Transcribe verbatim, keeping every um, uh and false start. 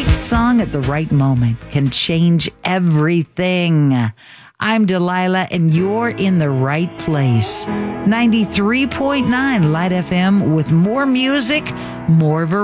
song at the right moment can change everything. I'm Delilah, and you're in the right place. ninety-three point nine Light F M with more music, more variety.